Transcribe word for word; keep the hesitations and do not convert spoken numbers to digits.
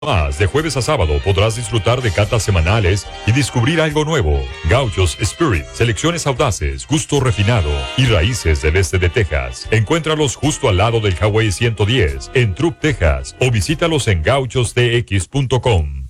Más, de jueves a sábado podrás disfrutar de catas semanales y descubrir algo nuevo. Gauchos Spirit, selecciones audaces, gusto refinado y raíces del este de Texas. Encuéntralos justo al lado del Highway ciento diez en Trupp, Texas, o visítalos en gauchos t x punto com.